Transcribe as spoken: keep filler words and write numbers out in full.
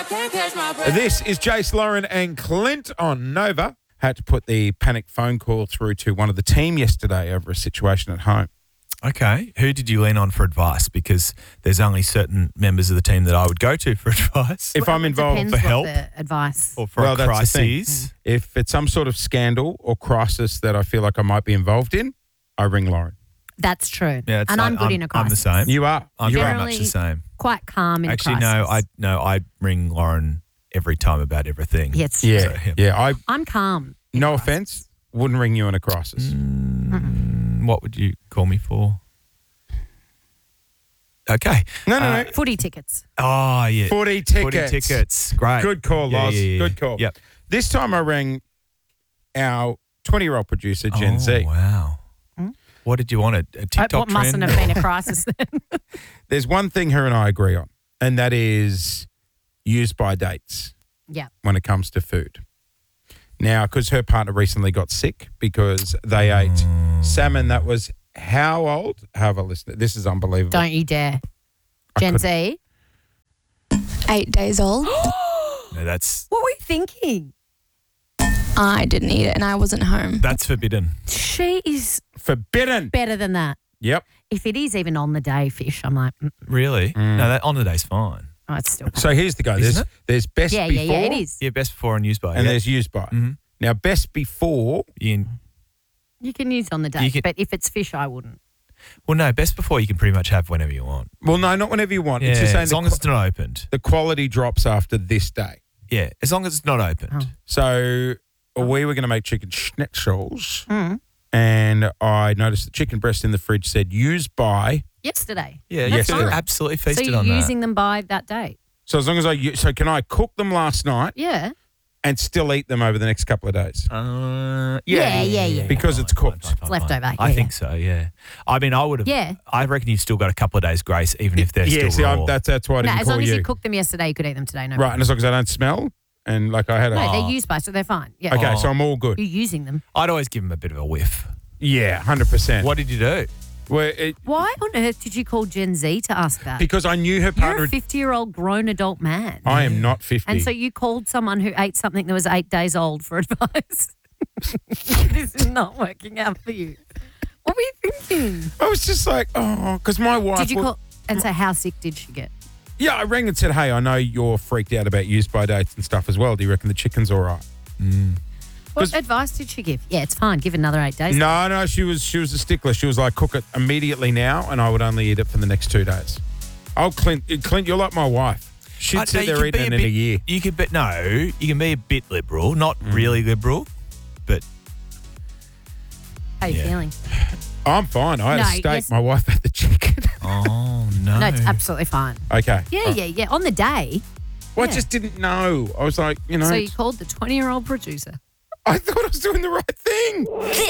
This is Jace, Lauren and Clint on Nova. Had to put the panic phone call through to one of the team yesterday over a situation at home. Okay. Who did you lean on for advice? Because there's only certain members of the team that I would go to for advice. If I'm involved Depends for what help the advice. or for well, a that's the thing. crisis. If it's some sort of scandal or crisis that I feel like I might be involved in, I ring Lauren. That's true. Yeah, it's and not- I'm good I'm- in a I'm crisis. the same. You are. I'm you very are. Generally- much the same. Quite calm in Actually, a no, I crisis. no, I ring Lauren every time about everything. Yeah, it's Yeah, So, yeah. yeah. I I'm calm. in no a crisis. offense, wouldn't ring you in a crisis. Mm, what would you call me for? Okay. No, no, Uh, no. Footy tickets. Oh, yeah. Footy tickets. Footy tickets. Great. Good call, Yeah, Loz. yeah, yeah. Good call. Yep. This time I rang our twenty-year-old producer, Gen oh, Z. wow. Hmm? What did you want? A, a Uh, TikTok what mustn't trend? have been a crisis then. There's one thing her and I agree on, and that is use by dates Yeah. when it comes to food. Now, because her partner recently got sick because they ate salmon that was how old? Have a listen. This is unbelievable. Don't you dare. I Gen couldn't- Z. Eight days old. No, that's What were you thinking? I didn't eat it and I wasn't home. that's forbidden. She is Forbidden. better than that. Yep. If it is even on the day fish, I'm like, mm, Really? No, that on the day's fine. oh, it's still. So here's the go. Isn't There's, it? there's best yeah, yeah, before yeah, it is. Yeah, best before and used by. and yeah. there's used by. Mhm. Now, best before, You can, You can use on the day, You can- but if it's fish, I wouldn't. well, no, best before you can pretty much have whenever you want. well, no, not whenever you want. Yeah, It's just saying as the, long as qu- it's not opened. the quality drops after this day. Yeah, as long as it's not opened. Oh. So we were going to make chicken schnitzels, Mm. and I noticed the chicken breast in the fridge said used by. Yesterday. Yeah, That's you could fine. have absolutely So feasted you're on using them by that date. So as long as I u- so can I cook them last night Yeah. and still eat them over the next couple of days? that. Uh, Yeah, yeah, yeah. Because fine, it's cooked. fine, fine, It's leftover, fine. I yeah, think so. Yeah. I mean, I would have. Yeah. I reckon you've still got a couple of days grace, even if they're yeah, still see, raw. I'm, that's that's why I No, didn't as call long as you. you cooked them yesterday, you could eat them today. No Right, problem. and as long as I don't smell, and like I had a. No, Oh. they're used by, so they're fine. Yeah. Okay, Oh. so I'm all good. You're using them. I'd always give them a bit of a whiff. Yeah, hundred percent. What did you do? Well, it, Why on earth did you call Gen Z to ask that? because I knew her You're partner. a fifty-year-old grown adult man. I am not fifty. And so you called someone who ate something that was eight days old for advice. This is not working out for you. What were you thinking? I was just like, oh, because my wife. Did you wa- call and say how sick did she get? Yeah, I rang and said, hey, I know you're freaked out about use by dates and stuff as well. Do you reckon the chicken's all right? What 'Cause- advice did she give? Yeah, it's fine. Give it another eight days. No, no, she was she was a stickler. She was like, cook it immediately now, and I would only eat it for the next two days. Oh, Clint, Clint, you're like my wife. She'd I'd sit say you there could be eating a it in a bit- year. You could, but no, you can be a bit liberal, not really liberal, but How are you Yeah. feeling? I'm fine. I had No, a steak. yes- My wife had the chicken. oh no, No, it's absolutely fine. okay. Yeah, yeah, yeah. On the day. Well, I Yeah. just didn't know. I was like, you know, So you called the twenty-year-old producer. I thought I was doing the right thing.